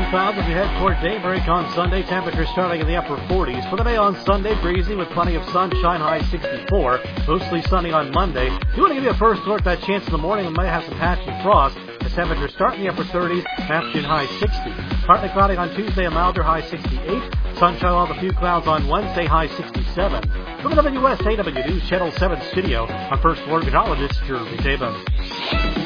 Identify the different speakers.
Speaker 1: clouds as we head toward daybreak on Sunday. Temperatures starting in the upper 40s. For the day on Sunday, breezy with plenty of sunshine, high 64. Mostly sunny on Monday. Do want to give you a first alert that chance in the morning. We might have some patchy frost. The temperatures start in the upper 30s, afternoon high 60. Partly cloudy on Tuesday, a milder high 68. Sunshine on a few clouds on Wednesday, high 67. From the WSAW News Channel 7 studio, I'm First Alert Meteorologist Jeremy Tabin.